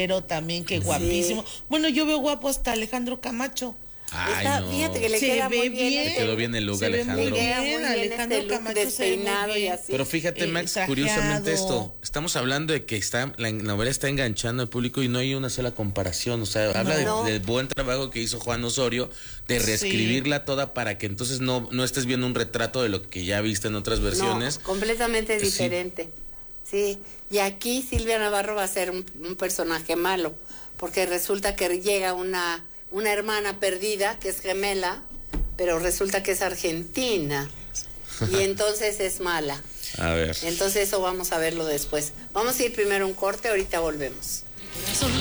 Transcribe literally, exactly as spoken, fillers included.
también, que guapísimo. Sí. Bueno, yo veo guapo hasta Alejandro Camacho. Ay, Está, no. Fíjate que le se queda ve muy bien. bien. Le quedó bien el look, se Alejandro. Ve muy bien, muy bien Alejandro este look Camacho despeinado y así. Pero fíjate, Max, eh, curiosamente esto, estamos hablando de que está la novela está enganchando al público y no hay una sola comparación, o sea, no. habla de, no. del buen trabajo que hizo Juan Osorio de reescribirla sí. toda para que entonces no, no estés viendo un retrato de lo que ya viste en otras versiones. No, completamente sí. diferente. Sí, y aquí Silvia Navarro va a ser un, un personaje malo, porque resulta que llega una una hermana perdida que es gemela, pero resulta que es argentina y entonces es mala. A ver. Entonces eso vamos a verlo después. Vamos a ir primero a un corte, ahorita volvemos.